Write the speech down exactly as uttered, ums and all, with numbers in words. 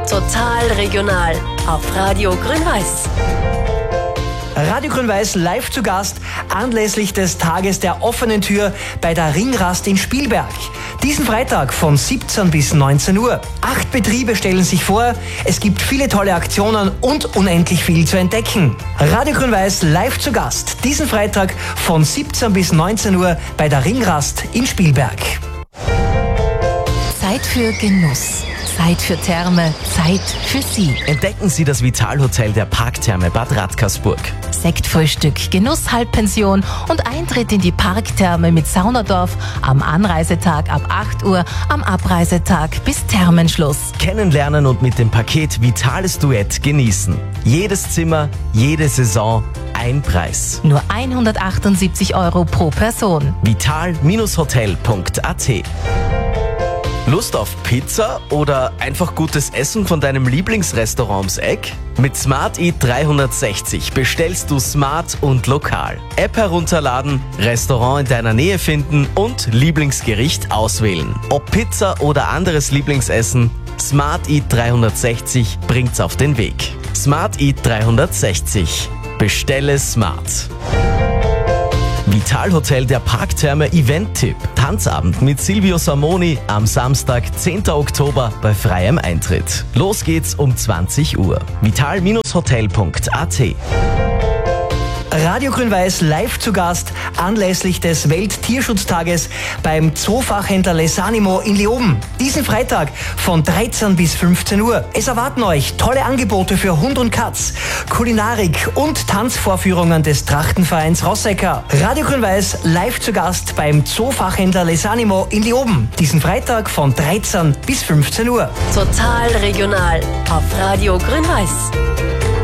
Total regional auf Radio Grün-Weiß. Radio Grün-Weiß live zu Gast anlässlich des Tages der offenen Tür bei der Ringrast in Spielberg. Diesen Freitag von siebzehn bis neunzehn Uhr. Acht Betriebe stellen sich vor, es gibt viele tolle Aktionen und unendlich viel zu entdecken. Radio Grün-Weiß live zu Gast diesen Freitag von siebzehn bis neunzehn Uhr bei der Ringrast in Spielberg. Zeit für Genuss. Zeit für Therme, Zeit für Sie. Entdecken Sie das Vitalhotel der Parktherme Bad Radkersburg. Sektfrühstück, Genusshalbpension und Eintritt in die Parktherme mit Saunadorf am Anreisetag ab acht Uhr, am Abreisetag bis Thermenschluss. Kennenlernen und mit dem Paket Vitales Duett genießen. Jedes Zimmer, jede Saison, ein Preis. Nur hundertachtundsiebzig Euro pro Person. vital Hotel punkt a t. Lust auf Pizza oder einfach gutes Essen von deinem Lieblingsrestaurant ums Eck? Mit Smart Eat dreihundertsechzig bestellst du smart und lokal. App herunterladen, Restaurant in deiner Nähe finden und Lieblingsgericht auswählen. Ob Pizza oder anderes Lieblingsessen, Smart Eat dreihundertsechzig bringt's auf den Weg. Smart Eat dreihundertsechzig. Bestelle smart. Vitalhotel der Parktherme Event-Tipp. Tanzabend mit Silvio Samoni am Samstag, zehnten Oktober bei freiem Eintritt. Los geht's um zwanzig Uhr. vital Hotel punkt a t. Radio Grün-Weiß live zu Gast anlässlich des Welttierschutztages beim Zoofachhändler Lesanimo in Leoben. Diesen Freitag von dreizehn bis fünfzehn Uhr. Es erwarten euch tolle Angebote für Hund und Katz, Kulinarik und Tanzvorführungen des Trachtenvereins Rossecker. Radio Grün-Weiß live zu Gast beim Zoofachhändler Lesanimo in Leoben. Diesen Freitag von dreizehn bis fünfzehn Uhr. Total regional auf Radio Grün-Weiß.